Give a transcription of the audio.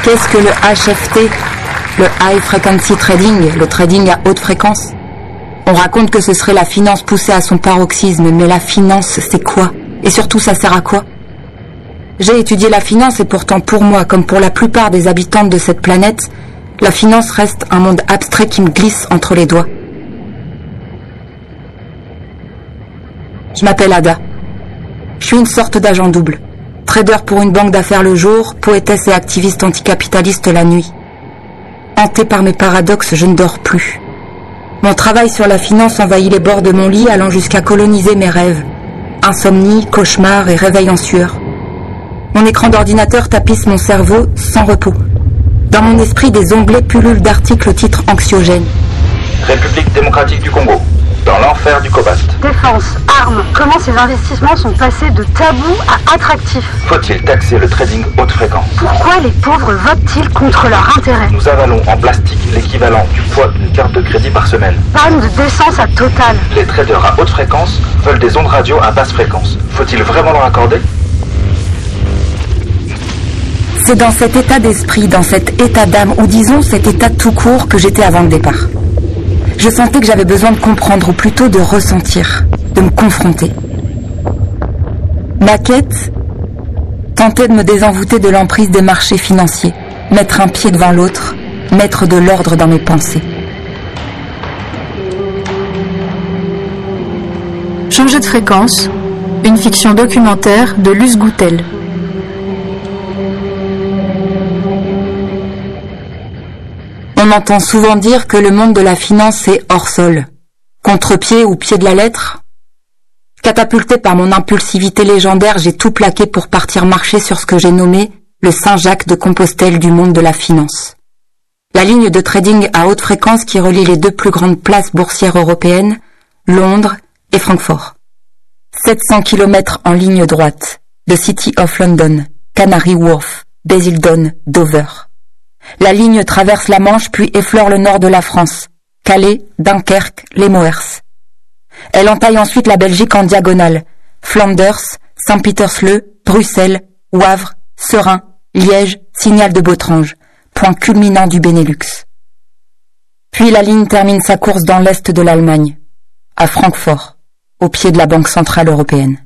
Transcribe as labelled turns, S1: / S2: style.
S1: Qu'est-ce que le HFT, le High Frequency Trading, le trading à haute fréquence? On raconte que ce serait la finance poussée à son paroxysme, mais la finance, c'est quoi? Et surtout, ça sert à quoi? J'ai étudié la finance et pourtant pour moi, comme pour la plupart des habitantes de cette planète, la finance reste un monde abstrait qui me glisse entre les doigts. Je m'appelle Ada. Je suis une sorte d'agent double. Trader pour une banque d'affaires le jour, poétesse et activiste anticapitaliste la nuit. Hantée par mes paradoxes, je ne dors plus. Mon travail sur la finance envahit les bords de mon lit, allant jusqu'à coloniser mes rêves. Insomnie, cauchemars et réveil en sueur. Mon écran d'ordinateur tapisse mon cerveau sans repos. Dans mon esprit, des onglets pullulent d'articles au titre anxiogène.
S2: République démocratique du Congo, dans l'enfer du cobalt.
S3: Défense, armes, comment ces investissements sont passés de tabous à attractifs?
S2: Faut-il taxer le trading haute fréquence?
S3: Pourquoi les pauvres votent-ils contre leur intérêt?
S2: Nous avalons en plastique l'équivalent du poids d'une carte de crédit par semaine.
S3: Panne de décence à Total.
S2: Les traders à haute fréquence veulent des ondes radio à basse fréquence. Faut-il vraiment leur accorder?
S1: C'est dans cet état d'esprit, dans cet état d'âme, ou disons cet état tout court que j'étais avant le départ. Je sentais que j'avais besoin de comprendre, ou plutôt de ressentir, de me confronter. Ma quête tentait de me désenvoûter de l'emprise des marchés financiers, mettre un pied devant l'autre, mettre de l'ordre dans mes pensées.
S4: Changer de fréquence, une fiction documentaire de Luce Goutel.
S1: On entend souvent dire que le monde de la finance est hors sol. Contre-pied ou pied de la lettre? Catapulté par mon impulsivité légendaire, j'ai tout plaqué pour partir marcher sur ce que j'ai nommé le Saint-Jacques de Compostelle du monde de la finance. La ligne de trading à haute fréquence qui relie les deux plus grandes places boursières européennes, Londres et Francfort. 700 km en ligne droite, de City of London, Canary Wharf, Basildon, Dover. La ligne traverse la Manche puis effleure le nord de la France, Calais, Dunkerque, les Moers. Elle entaille ensuite la Belgique en diagonale, Flanders, Saint-Pietersleu, Bruxelles, Wavre, Serein, Liège, Signal de Botrange, point culminant du Benelux. Puis la ligne termine sa course dans l'est de l'Allemagne, à Francfort, au pied de la Banque centrale européenne.